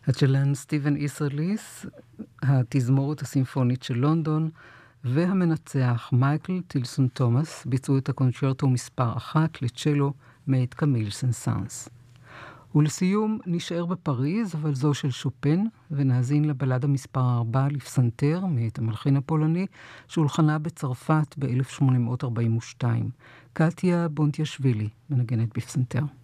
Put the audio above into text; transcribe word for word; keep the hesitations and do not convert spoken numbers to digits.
הצ'לן סטיבן איסרליס, התזמורת הסימפונית של לונדון, והמנצח מייקל טילסון תומאס ביצעו את הקונצ'רטו מספר אחת לצ'לו מאת קמיל סן-סאנס. ולסיום נשאר בפריז, אבל זו של שופן, ונאזין לבלדה מספר ארבע לפסנתר מאת המלחין הפולני, שהולחנה בצרפת ב-אלף שמונה מאות ארבעים ושתיים. קטיה בונטיאשווילי מנגנת בפסנתר.